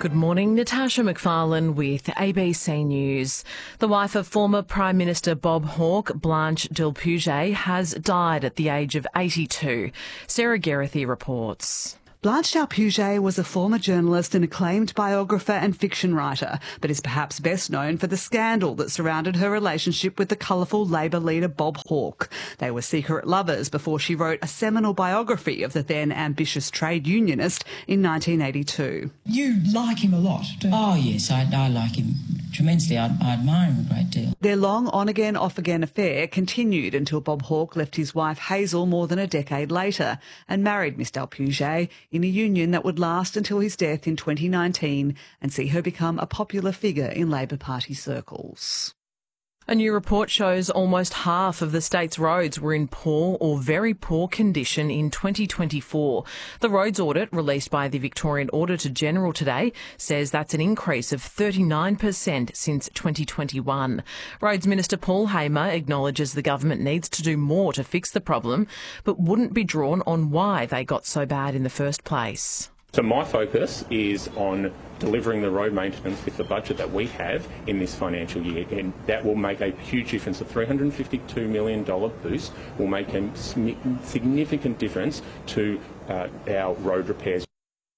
Good morning, Natasha McFarlane with ABC News. The wife of former Prime Minister Bob Hawke, Blanche Del Puget, has died at the age of 82. Sarah Geraghty reports. Blanche Del Puget was a former journalist and acclaimed biographer and fiction writer, but is perhaps best known for the scandal that surrounded her relationship with the colourful Labor leader Bob Hawke. They were secret lovers before she wrote a seminal biography of the then ambitious trade unionist in 1982. You like him a lot, don't you? Oh, yes, I like him tremendously. I admire him a great deal. Their long on-again, off-again affair continued until Bob Hawke left his wife Hazel more than a decade later and married Miss Del Puget in a union that would last until his death in 2019 and see her become a popular figure in Labor Party circles. A new report shows almost half of the state's roads were in poor or very poor condition in 2024. The roads audit released by the Victorian Auditor-General today says that's an increase of 39% since 2021. Roads Minister Paul Hamer acknowledges the government needs to do more to fix the problem, but wouldn't be drawn on why they got so bad in the first place. So my focus is on delivering the road maintenance with the budget that we have in this financial year, and that will make a huge difference. A $352 million boost will make a significant difference to our road repairs.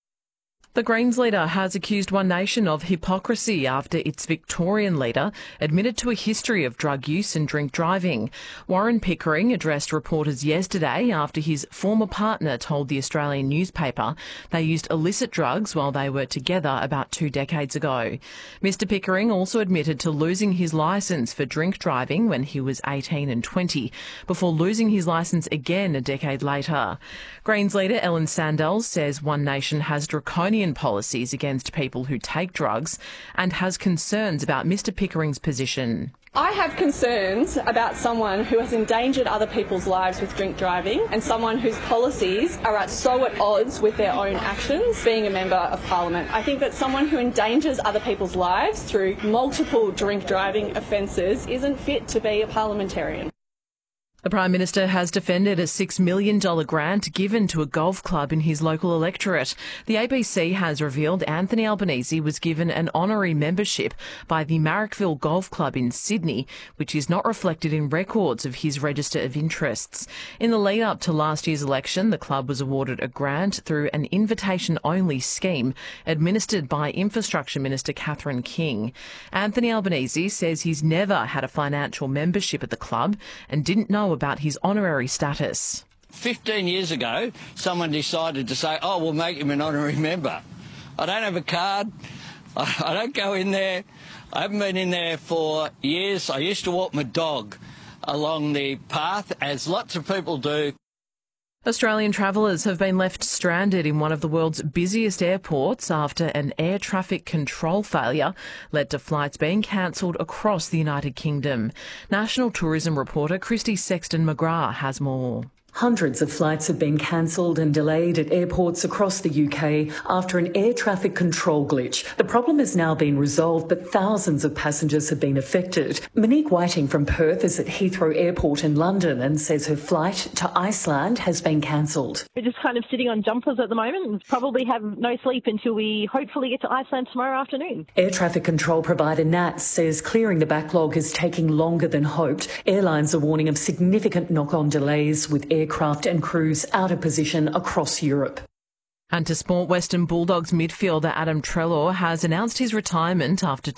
The Greens leader has accused One Nation of hypocrisy after its Victorian leader admitted to a history of drug use and drink driving. Warren Pickering addressed reporters yesterday after his former partner told the Australian newspaper they used illicit drugs while they were together about 2 decades ago. Mr Pickering also admitted to losing his licence for drink driving when he was 18 and 20, before losing his licence again a decade later. Greens leader Ellen Sandell says One Nation has draconian policies against people who take drugs and has concerns about Mr Pickering's position. I have concerns about someone who has endangered other people's lives with drink driving and someone whose policies are so at odds with their own actions being a member of Parliament. I think that someone who endangers other people's lives through multiple drink driving offences isn't fit to be a parliamentarian. The Prime Minister has defended a $6 million grant given to a golf club in his local electorate. The ABC has revealed Anthony Albanese was given an honorary membership by the Marrickville Golf Club in Sydney, which is not reflected in records of his register of interests. In the lead-up to last year's election, the club was awarded a grant through an invitation-only scheme administered by Infrastructure Minister Catherine King. Anthony Albanese says he's never had a financial membership at the club and didn't know about his honorary status. 15 years ago, someone decided to say, oh, we'll make him an honorary member. I don't have a card. I don't go in there. I haven't been in there for years. I used to walk my dog along the path, as lots of people do. Australian travellers have been left stranded in one of the world's busiest airports after an air traffic control failure led to flights being cancelled across the United Kingdom. National tourism reporter Christy Sexton-McGrath has more. Hundreds of flights have been cancelled and delayed at airports across the UK after an air traffic control glitch. The problem has now been resolved, but thousands of passengers have been affected. Monique Whiting from Perth is at Heathrow Airport in London and says her flight to Iceland has been cancelled. We're just kind of sitting on jumpers at the moment and probably have no sleep until we hopefully get to Iceland tomorrow afternoon. Air traffic control provider NATS says clearing the backlog is taking longer than hoped. Airlines are warning of significant knock-on delays with aircraft and crews out of position across Europe. And to sport, Western Bulldogs midfielder Adam Treloar has announced his retirement after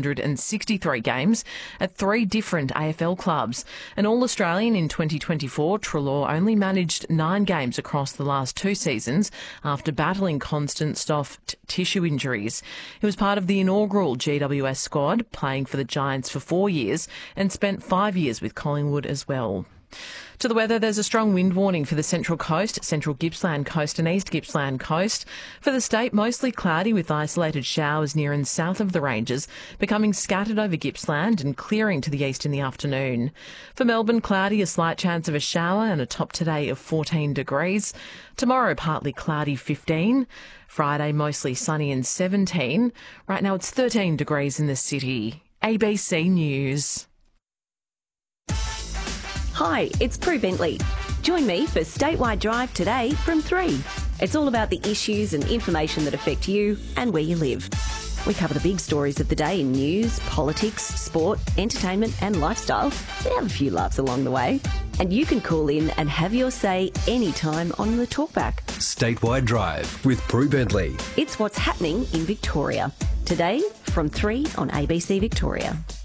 263 games at 3 different AFL clubs. An All-Australian in 2024, Treloar only managed 9 games across the last 2 seasons after battling constant soft tissue injuries. He was part of the inaugural GWS squad, playing for the Giants for 4 years and spent 5 years with Collingwood as well. To the weather, there's a strong wind warning for the Central Coast, Central Gippsland Coast and East Gippsland Coast. For the state, mostly cloudy with isolated showers near and south of the ranges, becoming scattered over Gippsland and clearing to the east in the afternoon. For Melbourne, cloudy, a slight chance of a shower and a top today of 14 degrees. Tomorrow, partly cloudy, 15. Friday, mostly sunny and 17. Right now, it's 13 degrees in the city. ABC News. Hi, it's Prue Bentley. Join me for Statewide Drive today from 3. It's all about the issues and information that affect you and where you live. We cover the big stories of the day in news, politics, sport, entertainment and lifestyle. We have a few laughs along the way. And you can call in and have your say anytime on the Talkback. Statewide Drive with Prue Bentley. It's what's happening in Victoria. Today from 3 on ABC Victoria.